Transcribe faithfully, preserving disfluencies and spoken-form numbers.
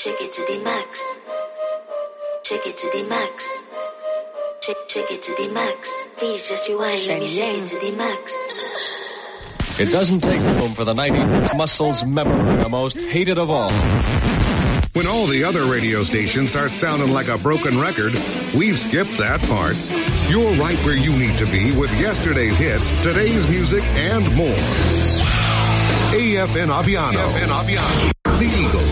Take it to the max. Take it to the max. Take, take it to the max. Please just rewind. Let me shake it to the max. It doesn't take room for the nineties muscles memory, the most hated of all. When all the other radio stations start sounding like a broken record, we've skipped that part. You're right where you need to be with yesterday's hits, today's music, and more. A F N Aviano. A F N Aviano. The Eagle.